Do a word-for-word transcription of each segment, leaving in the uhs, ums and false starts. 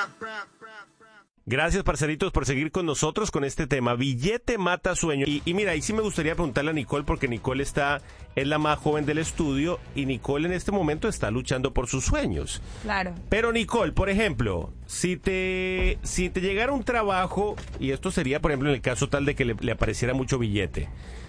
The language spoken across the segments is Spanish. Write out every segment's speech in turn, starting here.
Gracias, parceritos, por seguir con nosotros con este tema. Billete mata sueño. Y, y mira, ahí sí me gustaría preguntarle a Nicole, porque Nicole está, es la más joven del estudio, y Nicole en este momento está luchando por sus sueños. Claro. Pero Nicole, por ejemplo, si te, si te llegara un trabajo, y esto sería, por ejemplo, en el caso tal de que le, le apareciera mucho billete,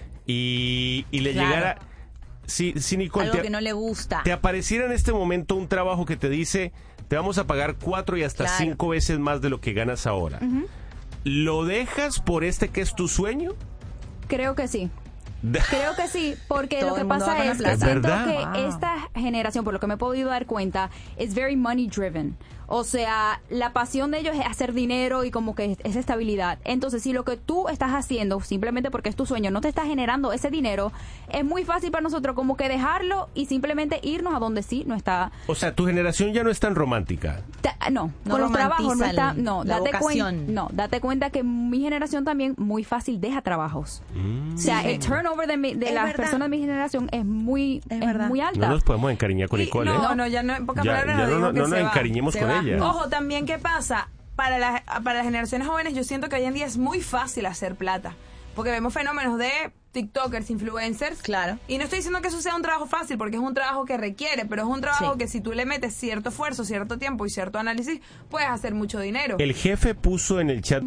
y, y le Claro. llegara... Si, si Nicole, Algo te, que no le gusta. te apareciera en este momento un trabajo que te dice, te vamos a pagar cuatro y hasta Claro. cinco veces más de lo que ganas ahora. Uh-huh. ¿Lo dejas por este que es tu sueño? Creo que sí. Creo que sí, porque Todo lo que el mundo va pasa con la es que plata. siento ¿Verdad? que Wow. esta generación, por lo que me he podido dar cuenta, es very money driven. O sea, la pasión de ellos es hacer dinero y como que es estabilidad. Entonces, si lo que tú estás haciendo, simplemente porque es tu sueño, no te está generando ese dinero, es muy fácil para nosotros como que dejarlo y simplemente irnos a donde sí no está. O sea, tu generación ya no es tan romántica. Ta- no, No con los trabajos no romantiza está. No, la date cuenta. vocación. No, date cuenta que mi generación también muy fácil deja trabajos. Mm. O sea, Sí. el turnover de, mi- de Es las verdad. personas de mi generación es muy, Es es verdad. muy No alta. nos podemos encariñar con Y- Nicole, no, ¿eh? no, ya no, en pocas Ya, palabras ya no no, digo no, que no se nos va. encariñemos Se con va. ella. No. Ojo, también, ¿qué pasa? Para las, para las generaciones jóvenes yo siento que hoy en día es muy fácil hacer plata. Porque vemos fenómenos de TikTokers, influencers. Claro. Y no estoy diciendo que eso sea un trabajo fácil, porque es un trabajo que requiere, pero es un trabajo Sí. que si tú le metes cierto esfuerzo, cierto tiempo y cierto análisis, puedes hacer mucho dinero. El jefe puso en el chat,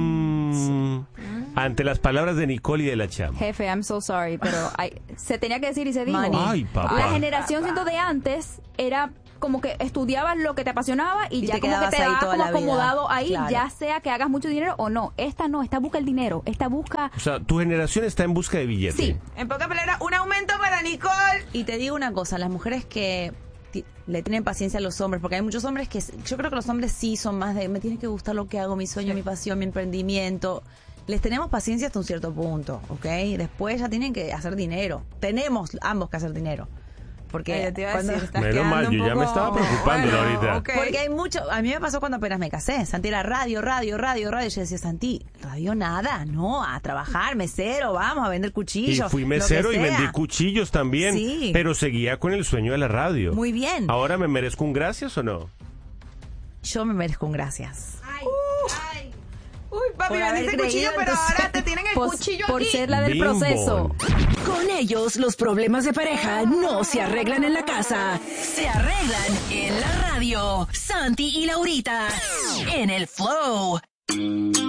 mm, ante las palabras de Nicole y de la chama. Jefe, I'm so sorry, pero ay, se tenía que decir y se dijo. Money. Ay, papá. La generación siento de antes era como que estudiabas lo que te apasionaba y, Y ya te como que quedabas te ahí dabas toda como la vida. acomodado ahí, Claro. ya sea que hagas mucho dinero o no. Esta no, esta busca el dinero, esta busca... O sea, tu generación está en busca de billete. Sí. En pocas palabras, un aumento para Nicole. Y te digo una cosa, las mujeres que ti- le tienen paciencia a los hombres, porque hay muchos hombres que, yo creo que los hombres sí son más de, me tiene que gustar lo que hago, mi sueño, mi pasión, mi emprendimiento. Les tenemos paciencia hasta un cierto punto, ¿ok? Después ya tienen que hacer dinero. Tenemos ambos que hacer dinero. Porque Ay, ya te iba a cuando- decir, estás Menos quedando mal, un yo ya me poco- estaba preocupando Bueno, ahorita. ok. Porque hay mucho, a mí me pasó cuando apenas me casé, Santi era radio, radio, radio, radio, yo decía, Santi, radio nada, no, a trabajar, mesero, vamos a vender Y cuchillos. fui lo que mesero y sea. vendí cuchillos también, Sí. pero seguía con el sueño de la radio. Muy bien. ¿Ahora me merezco un gracias o no? Yo me merezco un gracias. Uy, papi, Por haber vendiste cuchillo, creído en pero tu ahora sueño. te tienen el Por, cuchillo por aquí. ser la del Bimbo. proceso. Con ellos, los problemas de pareja no se arreglan en la casa, se arreglan en la radio. Santi y Laurita, en el Flow.